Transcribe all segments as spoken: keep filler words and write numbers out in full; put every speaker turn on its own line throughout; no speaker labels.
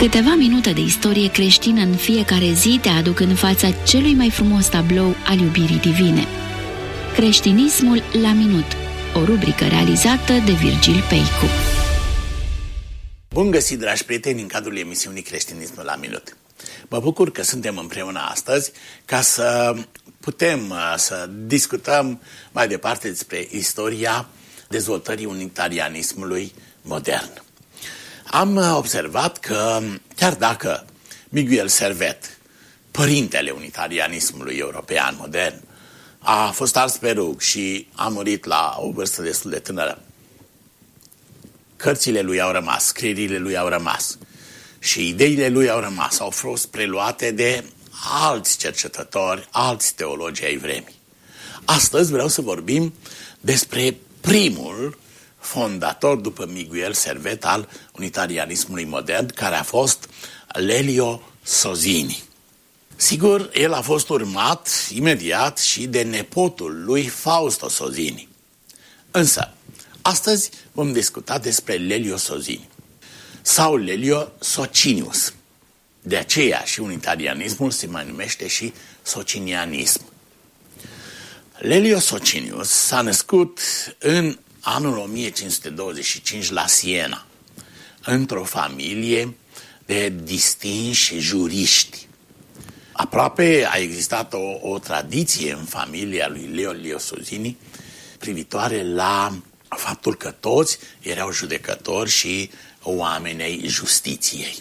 Câteva minute de istorie creștină în fiecare zi te aduc în fața celui mai frumos tablou al iubirii divine. Creștinismul la minut, o rubrică realizată de Virgil Peicu.
Bun găsit, dragi prieteni, în cadrul emisiunii Creștinismul la minut. Mă bucur că suntem împreună astăzi ca să putem să discutăm mai departe despre istoria dezvoltării unitarianismului modern. Am observat că, chiar dacă Miguel Servet, părintele unitarianismului european modern, a fost ars pe rug și a murit la o vârstă destul de tânără, cărțile lui au rămas, scrierile lui au rămas și ideile lui au rămas, au fost preluate de alți cercetători, alți teologi ai vremii. Astăzi vreau să vorbim despre primul fondator după Miguel Servet al unitarianismului modern, care a fost Lelio Sozzini. Sigur, el a fost urmat imediat și de nepotul lui Fausto Sozzini. Însă, astăzi vom discuta despre Lelio Sozzini sau Lelio Socinius. De aceea și unitarianismul se mai numește și socinianism. Lelio Socinius s-a născut în anul o mie cinci sute douăzeci și cinci la Siena, într-o familie de distinși juriști. Aproape a existat o, o tradiție în familia lui Lelio Sozzini privitoare la faptul că toți erau judecători și oameni ai justiției.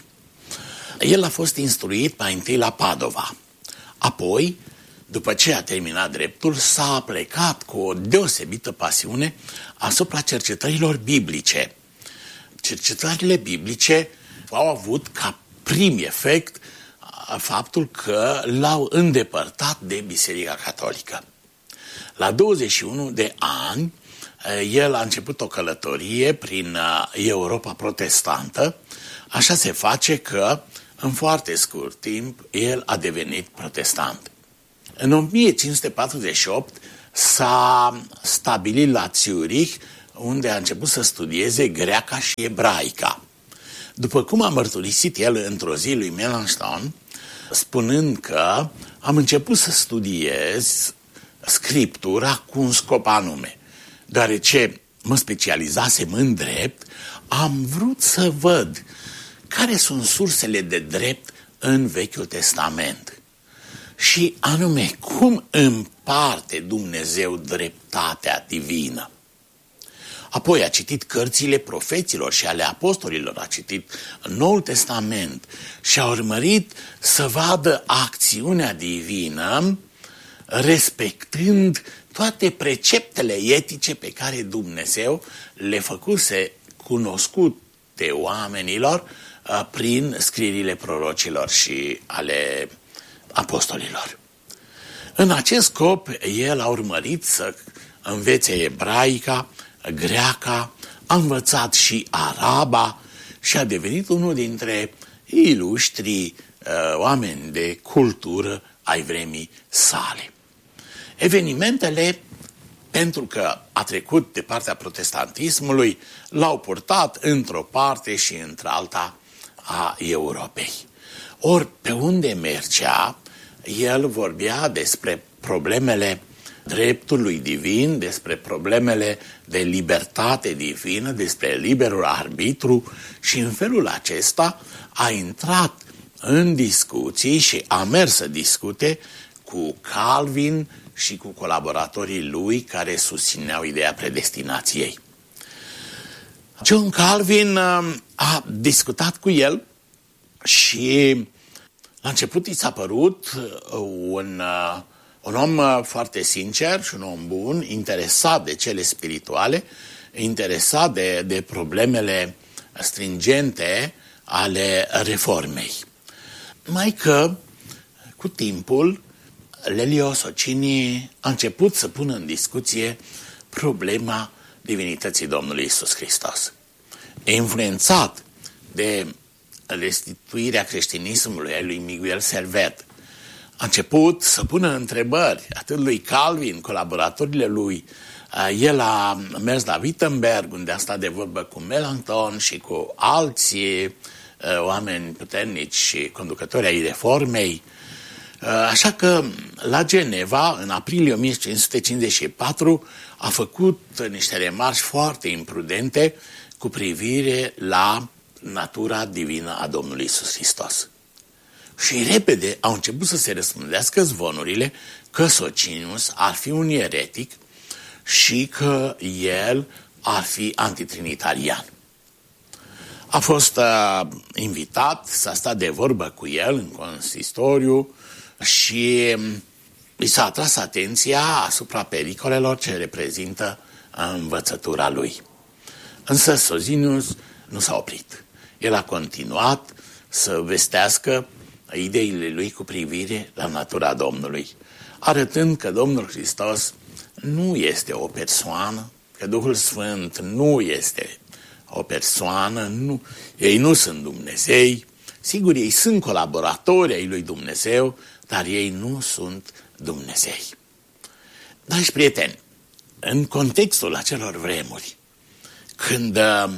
El a fost instruit mai întâi la Padova. Apoi, după ce a terminat dreptul, s-a plecat cu o deosebită pasiune asupra cercetărilor biblice. Cercetările biblice au avut ca prim efect faptul că l-au îndepărtat de Biserica Catolică. La douăzeci și unu de ani, el a început o călătorie prin Europa protestantă. Așa se face că, în foarte scurt timp, el a devenit protestant. În o mie cinci sute patruzeci și opt s-a stabilit la Zurich, unde a început să studieze greaca și ebraica. După cum a mărturisit el într-o zi lui Melanchthon, spunând că am început să studiez scriptura cu un scop anume. Deoarece mă specializasem în drept, am vrut să văd care sunt sursele de drept în Vechiul Testament. Și anume, cum împarte Dumnezeu dreptatea divină. Apoi a citit cărțile profeților și ale apostolilor, a citit Noul Testament și a urmărit să vadă acțiunea divină respectând toate preceptele etice pe care Dumnezeu le făcuse cunoscute oamenilor prin scrierile prorocilor și ale apostolilor. În acest scop, el a urmărit să învețe ebraica, greaca, a învățat și araba și a devenit unul dintre iluștrii uh, oameni de cultură ai vremii sale. Evenimentele, pentru că a trecut de partea protestantismului, l-au purtat într-o parte și într-alta a Europei. Ori pe unde mergea, el vorbea despre problemele dreptului divin, despre problemele de libertate divină, despre liberul arbitru și în felul acesta a intrat în discuții și a mers să discute cu Calvin și cu colaboratorii lui care susțineau ideea predestinației. John Calvin a discutat cu el și la început i s-a părut un, un om foarte sincer și un om bun, interesat de cele spirituale, interesat de, de problemele stringente ale reformei. Mai că, cu timpul, Lelio Socini a început să pună în discuție problema divinității Domnului Iisus Hristos. Influențat de restituirea creștinismului a lui Miguel Servet, a început să pună întrebări atât lui Calvin, colaboratorile lui. El a mers la Wittenberg, unde a stat de vorbă cu Melanchthon și cu alții oameni puternici și conducători ai reformei. Așa că la Geneva, în aprilie o mie cinci sute cincizeci și patru, a făcut niște remarci foarte imprudente cu privire la natura divină a Domnului Iisus Hristos. Și repede au început să se răspândească zvonurile că Socinius ar fi un eretic și că el ar fi antitrinitarian. A fost uh, invitat, s-a stat de vorbă cu el în consistoriu și um, i s-a atras atenția asupra pericolelor ce reprezintă învățătura lui. Însă Socinius nu s-a oprit. El a continuat să vestească ideile lui cu privire la natura Domnului, arătând că Domnul Hristos nu este o persoană, că Duhul Sfânt nu este o persoană, nu, ei nu sunt Dumnezei. Sigur, ei sunt colaboratori ai lui Dumnezeu, dar ei nu sunt Dumnezei. Dragi prieteni, în contextul acelor vremuri, când uh,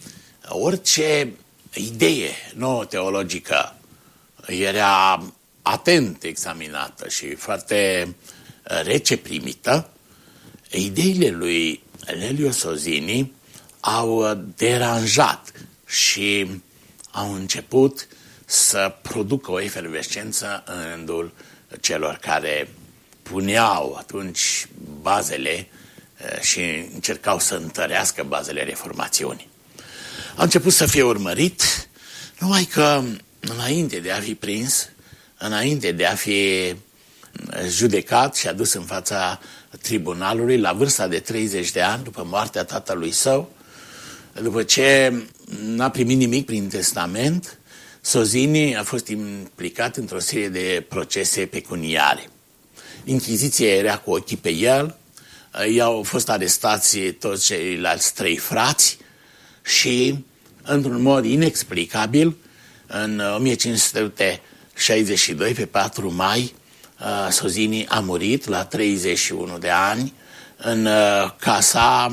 orice idee nouă teologică era atent examinată și foarte rece primită, ideile lui Lelio Sosini au deranjat și au început să producă o efervescență în rândul celor care puneau atunci bazele și încercau să întărească bazele reformațiunii. A început să fie urmărit, numai că înainte de a fi prins, înainte de a fi judecat și adus în fața tribunalului, la vârsta de treizeci de ani, după moartea tatălui său, după ce n-a primit nimic prin testament, Sosini a fost implicat într-o serie de procese pecuniare. Inchiziția era cu ochii pe el, i-au fost arestați toți ceilalți trei frați și, într-un mod inexplicabil, în o mie cinci sute șaizeci și doi, pe patru mai, Sosini a murit la treizeci și unu de ani în casa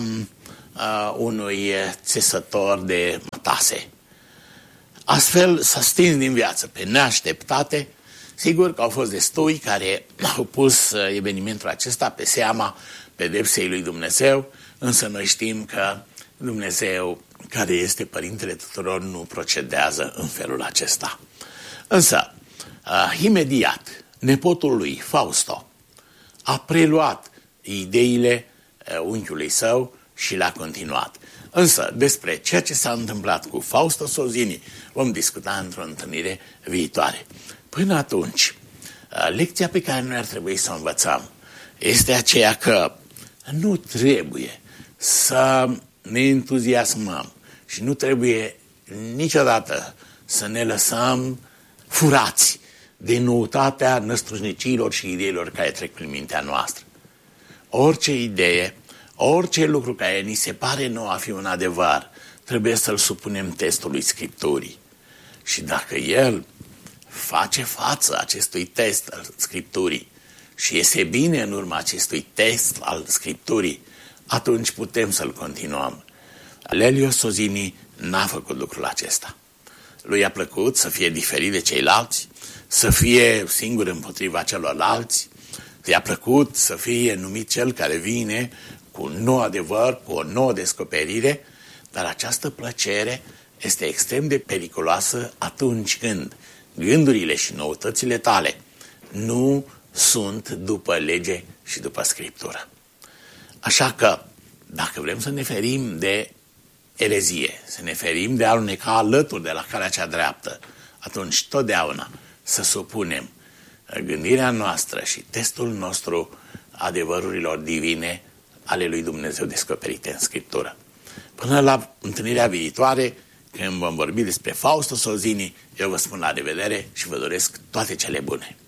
unui țesător de mătase. Astfel s-a stins din viață pe neașteptate. Sigur că au fost destui care au pus evenimentul acesta pe seama pedepsei lui Dumnezeu, însă noi știm că Dumnezeu, care este Părintele tuturor, nu procedează în felul acesta. Însă, uh, imediat, nepotul lui, Fausto, a preluat ideile uh, unchiului său și le-a continuat. Însă, despre ceea ce s-a întâmplat cu Fausto Sosini vom discuta într-o întâlnire viitoare. Până atunci, uh, lecția pe care noi ar trebui să o învățăm este aceea că nu trebuie să ne entuziasmăm și nu trebuie niciodată să ne lăsăm furați de noutatea năstrușnicilor și ideilor care trec prin mintea noastră. Orice idee, orice lucru care ni se pare nou a fi un adevăr, trebuie să-l supunem testului Scripturii. Și dacă el face față acestui test al Scripturii și iese bine în urma acestui test al Scripturii, atunci putem să-l continuăm. Lelio Sosini n-a făcut lucrul acesta. Lui a plăcut să fie diferit de ceilalți, să fie singur împotriva celorlalți, i-a plăcut să fie numit cel care vine cu un nou adevăr, cu o nouă descoperire, dar această plăcere este extrem de periculoasă atunci când gândurile și noutățile tale nu sunt după lege și după Scriptură. Așa că, dacă vrem să ne ferim de erezie, să ne ferim de a aluneca alături de la calea cea dreaptă, atunci totdeauna să supunem gândirea noastră și testul nostru adevărurilor divine ale lui Dumnezeu descoperite în Scriptură. Până la întâlnirea viitoare, când vom vorbi despre Fausto Sosini, eu vă spun la revedere și vă doresc toate cele bune.